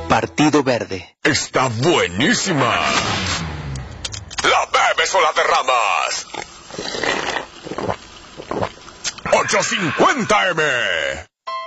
Partido Verde. Está buenísima. ¿La bebes o la derramas? 850M.